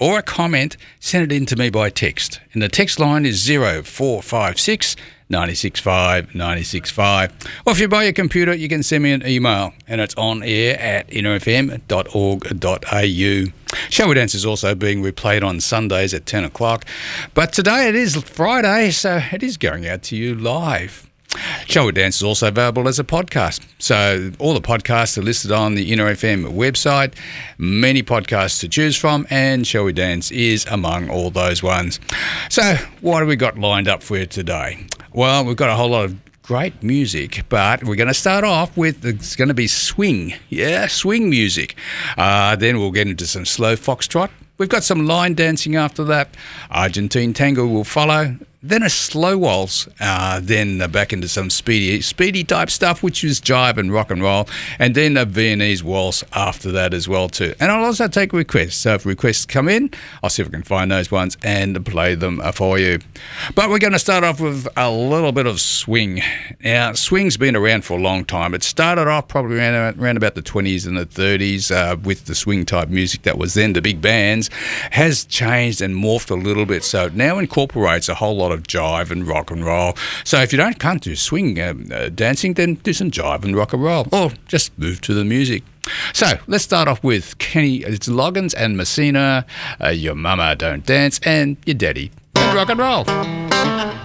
or a comment, send it in to me by text. And the text line is 0456 965 965. Or if you buy your computer, you can send me an email, and it's on air at innerfm.org.au. Shall We Dance is also being replayed on Sundays at 10 o'clock. But today it is Friday, so it is going out to you live. Shall We Dance is also available as a podcast. So all the podcasts are listed on the Inner FM website. Many podcasts to choose from, and Shall We Dance is among all those ones. So what have we got lined up for you today? Well, we've got a whole lot of great music, but we're going to start off with, it's going to be swing. Yeah, swing music. Then we'll get into some slow foxtrot. We've got some line dancing after that. Argentine tango will follow. Then a slow waltz, then back into some speedy type stuff, which is jive and rock and roll, and then a Viennese waltz after that as well too. And I'll also take requests. So if requests come in, I'll see if I can find those ones and play them for you. But we're going to start off with a little bit of swing. Now, swing's been around for a long time. It started off probably around about the 20s and the 30s with the swing type music that was then the big bands, has changed and morphed a little bit. So it now incorporates a whole lot of jive and rock and roll. So if you can't do swing dancing, then do some jive and rock and roll, or just move to the music. So let's start off with Kenny Loggins and Messina, Your Mama Don't Dance, and Your Daddy Don't Rock and Roll.